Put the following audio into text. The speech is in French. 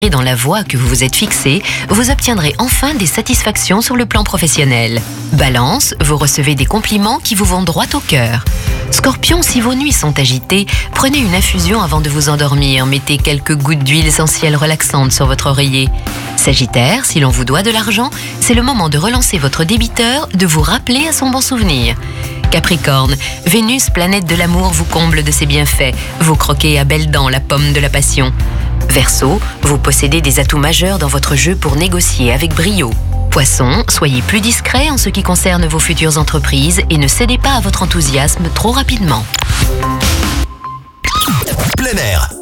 Et dans la voie que vous vous êtes fixée, vous obtiendrez enfin des satisfactions sur le plan professionnel. Balance, vous recevez des compliments qui vous vont droit au cœur. Scorpion, si vos nuits sont agitées, prenez une infusion avant de vous endormir. Mettez quelques gouttes d'huile essentielle relaxante sur votre oreiller. Sagittaire, si l'on vous doit de l'argent, c'est le moment de relancer votre débiteur, de vous rappeler à son bon souvenir. Capricorne, Vénus, planète de l'amour, vous comble de ses bienfaits. Vous croquez à belles dents la pomme de la passion. Verseau, vous possédez des atouts majeurs dans votre jeu pour négocier avec brio. Poisson, soyez plus discret en ce qui concerne vos futures entreprises et ne cédez pas à votre enthousiasme trop rapidement. Plein air.